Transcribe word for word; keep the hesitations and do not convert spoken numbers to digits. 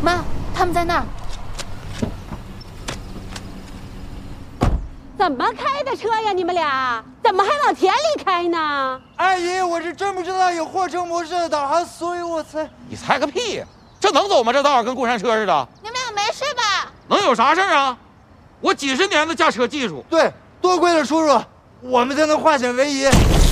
妈，他们在那儿。 怎么开的车呀？你们俩怎么还往田里开呢？ 阿姨，我是真不知道有货车模式的导航，所以我才…… 你猜个屁呀！这能走吗？这道跟过山车似的。 你们俩没事吧？ 能有啥事儿啊？我几十年的驾车技术。 对，多亏了叔叔，我们才能化险为夷。